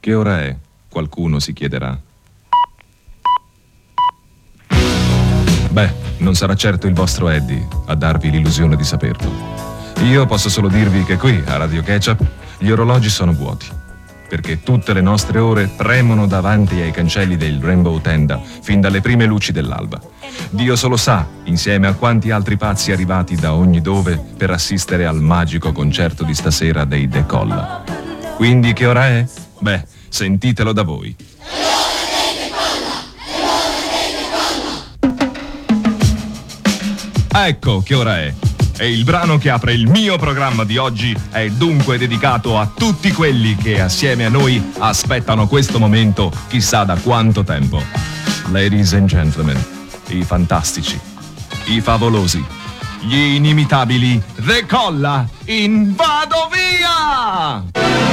Che ora è? Qualcuno si chiederà. Beh, non sarà certo il vostro Eddie a darvi l'illusione di saperlo. Io posso solo dirvi che qui, a Radio Ketchup, gli orologi sono vuoti. Perché tutte le nostre ore premono davanti ai cancelli del Rainbow Tenda fin dalle prime luci dell'alba. Dio solo sa, insieme a quanti altri pazzi arrivati da ogni dove per assistere al magico concerto di stasera dei Decolla. Quindi che ora è? Beh, sentitelo da voi. Ecco che ora è. E il brano che apre il mio programma di oggi è dunque dedicato a tutti quelli che assieme a noi aspettano questo momento chissà da quanto tempo. Ladies and gentlemen, i fantastici, i favolosi, gli inimitabili Decolla in Vado Via!